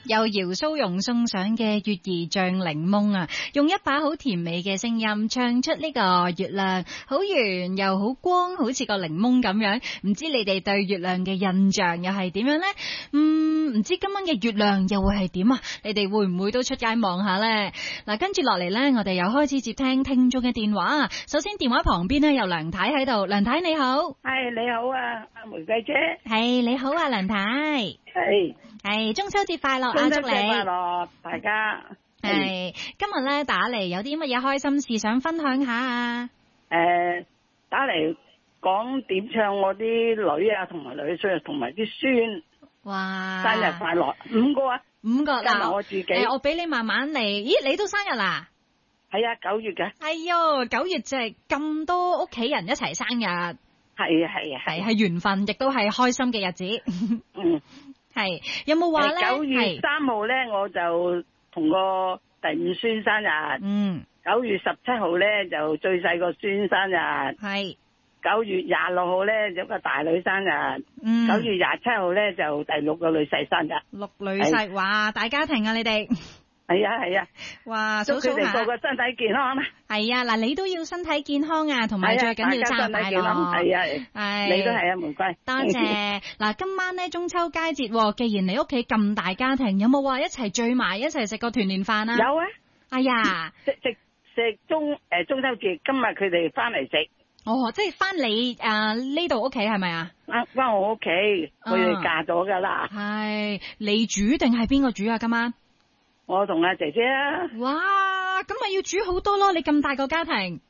由姚蘇蓉送上嘅月兒像檸檬啊，用一把好甜美嘅聲音唱出呢個月亮好圓又好光，好似個檸檬咁樣。唔知你哋對月亮嘅印象又係點樣呢？唔知今晚嘅月亮又會係點啊？你哋會唔會都出街望下呢？嗱，跟住落嚟呢，我哋又開始接聽聽眾嘅電話。首先電話旁邊呢，有梁太喺度，梁太你好。 係你好啊，阿玫瑰姐。 係你好啊，梁太。係中秋節快樂啊！祝你中秋節快樂，大家。 係今日咧打嚟有啲乜嘢開心事想分享下啊？ 打嚟講點唱我啲女啊，同埋女婿同埋啲孫。 哇！ 生日快樂，5個啊，5個嗱，我自己。 我俾你慢慢嚟。咦，你都生日啦？ 係啊，9月嘅。 哎喲，9月就係咁多屋企人一齊生日。係緣分，亦都係開心嘅日子。係有冇話咧 ？9月3號咧，我就同個第5孫生日。9月17號咧就最細個孫生日。 係。 9月26號咧有個大女生日。9月27號咧就第6個女婿生日。 6女婿，哇，大家庭啊你哋。 係啊，哇！祝佢哋個個身體健康啊！ 係啊，嗱，你都要身體健康啊，同埋最緊要生日快樂。 係，你都係啊，玫瑰。 多謝。嗱，今晚咧中秋佳節，既然你屋企咁大家庭，有冇話一齊聚埋一齊食個團年飯啊？ 有啊。 哎呀， 食中秋節，今日佢哋翻嚟食。 哦，即係翻你呢度屋企係咪啊？ 翻我屋企，佢哋嫁咗噶啦。 係，你煮定係邊個煮啊？今晚？ 我同阿姐姐啊！ 哇，咁咪要煮好多咯！你咁大個家庭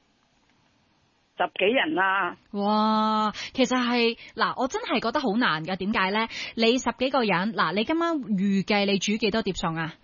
，10幾人啊！ 哇，其實係嗱，我真係覺得好難噶。點解咧？你10幾個人，嗱，你今晚預計你煮幾多碟餸啊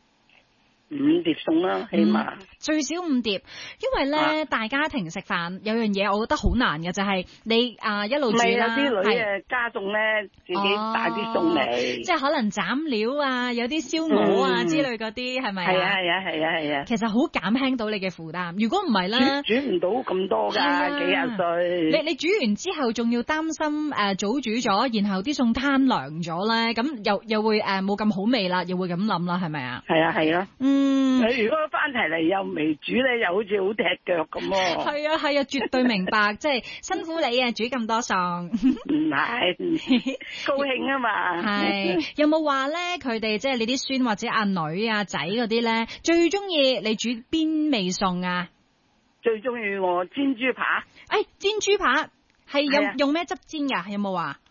？5碟餸啦，起碼最少5碟，因為咧大家庭食飯有樣嘢，我覺得好難嘅就係你一路煮啦， 啲女嘅加餸咧，自己帶啲餸嚟， 即係可能斬料啊，有啲燒鵝啊之類嗰啲，係咪啊？ 係啊， 其實好減輕到你嘅負擔。如果唔係咧， 煮唔到咁多㗎，幾廿歲。 你煮完之後仲要擔心早煮咗，然後啲餸攤涼咗咧，咁又會冇咁好味啦，又會咁諗啦，係咪啊？ 係啊。你如果翻齊嚟又未煮咧，又好似好踢腳咁喎。 係啊，絕對明白，即係辛苦你啊，煮咁多餸。 唔係，高興啊嘛。 係，有冇話咧？佢哋即係你啲孫或者阿女啊仔嗰啲咧，最中意你煮邊味餸啊？ 最中意我煎豬扒。 煎豬扒係用咩汁煎㗎？有冇話？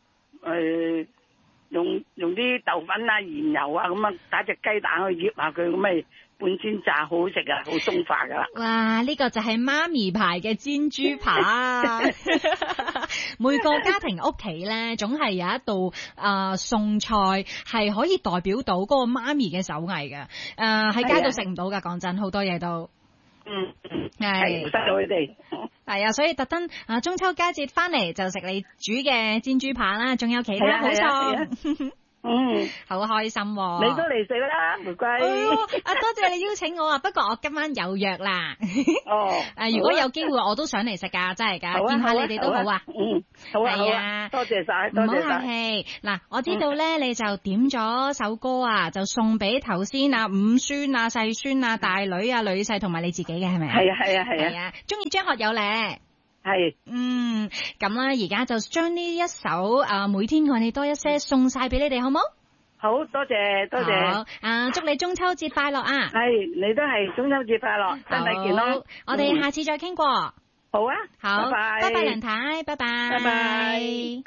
用啲豆粉啊、鹽油啊咁啊，打隻雞蛋去醃下佢，咁咪半煎炸，好好食啊，好鬆化噶啦。哇！ 呢個就係媽咪牌嘅煎豬扒。每個家庭屋企咧，總係有一道餸菜係可以代表到嗰個媽咪嘅手藝嘅。喺街度食唔到噶，講真，好多嘢都。係識到佢哋。 係啊，所以特登中秋佳節翻嚟就食你煮嘅煎豬扒啦，仲有其他好餸。好開心。 你都嚟食啦，玫瑰。 多謝你邀請我啊，不過我今晚有約啦。如果有機會我都想嚟食噶，真係噶，見下你哋都好啊。 好啊，多謝晒， 唔好客氣。嗱，我知道咧，你就點咗首歌啊，就送俾頭先5孫啊、細孫啊、大女啊、女婿同埋你自己嘅，係咪啊？ 係啊。 中意張學友咧？ 係。 咁啦，而家就將呢一首每天愛你多一些送晒俾你哋，好冇？ 好多謝。 好，祝你中秋節快樂啊！ 係，你都係中秋節快樂，身體健康。 我哋下次再傾過。 好啊， 好，拜拜，梁太，拜拜。 拜拜。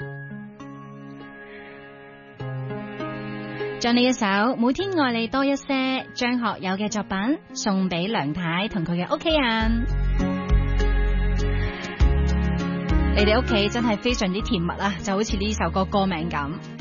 將呢一首每天愛你多一些張學友嘅作品送俾梁太同佢嘅屋企人。你哋屋企真係非常之甜蜜啊，就好似呢首歌歌名咁。